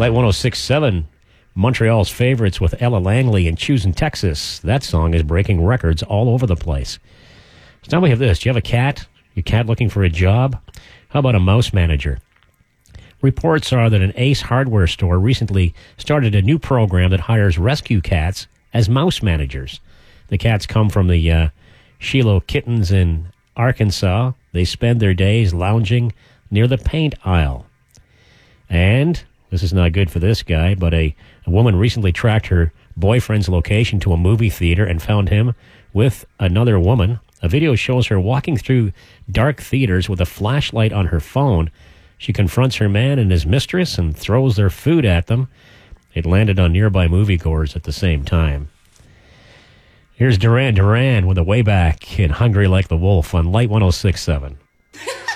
Light 106.7, Montreal's favorites with Ella Langley and Choosing Texas. That song is breaking records all over the place. So now we have this. Do you have a cat? Your cat looking for a job? How about a mouse manager? Reports are that an Ace hardware store recently started a new program that hires rescue cats as mouse managers. The cats come from the Shiloh Kittens in Arkansas. They spend their days lounging near the paint aisle. And this is not good for this guy, but a woman recently tracked her boyfriend's location to a movie theater and found him with another woman. A video shows her walking through dark theaters with a flashlight on her phone. She confronts her man and his mistress and throws their food at them. It landed on nearby moviegoers at the same time. Here's Duran Duran with a Way Back in Hungry Like the Wolf on Light 106.7.